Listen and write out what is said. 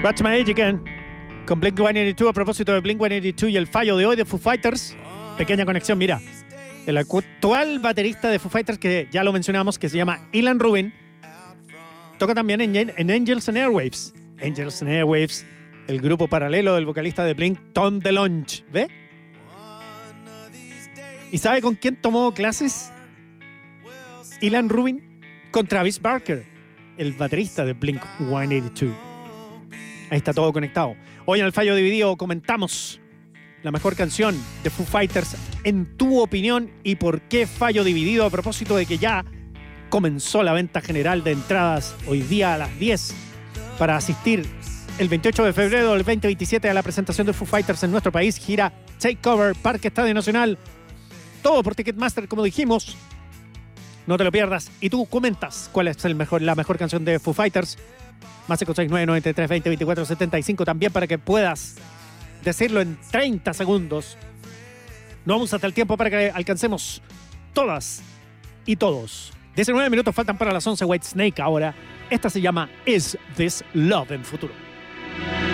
Watch My Age Again con Blink-182 a propósito de Blink-182 y el fallo de hoy de Foo Fighters. Pequeña conexión, mira. El actual baterista de Foo Fighters, que ya lo mencionamos, que se llama Ilan Rubin, toca también en Angels and Airwaves. Angels and Airwaves, el grupo paralelo del vocalista de Blink, Tom DeLonge. ¿Ve? ¿Y sabe con quién tomó clases Ilan Rubin? Con Travis Barker, el baterista de Blink-182. Ahí está todo conectado. Hoy en el Fallo Dividido comentamos la mejor canción de Foo Fighters en tu opinión y por qué Fallo Dividido, a propósito de que ya comenzó la venta general de entradas hoy día a las 10 para asistir el 28 de febrero del 2027 a la presentación de Foo Fighters en nuestro país, gira Takeover, Parque Estadio Nacional. Todo por Ticketmaster, como dijimos. No te lo pierdas. Y tú comentas cuál es la mejor canción de Foo Fighters. Más 569 93 20 24 75 también para que puedas decirlo en 30 segundos. No vamos hasta el tiempo para que alcancemos todas y todos. 19 minutos faltan para las 11. Whitesnake ahora. Esta se llama Is This Love en Futuro.